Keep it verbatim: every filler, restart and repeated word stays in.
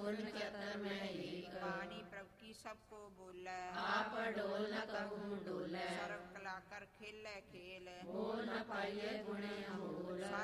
गुण चतर में एक, वाणी प्रभु की सबको बोले, आप डोल न कहूँ डोले, सर्व कला कर खेले खेल, बोल न पाइए गुणे अमूल,